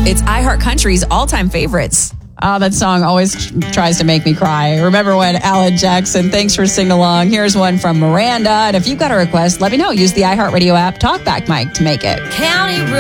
It's iHeartCountry's all-time favorites. Oh, that song always tries to make me cry. Remember when Alan Jackson, thanks for singing along. Here's one from Miranda. And if you've got a request, let me know. Use the iHeartRadio app, Talkback Mike, to make it. County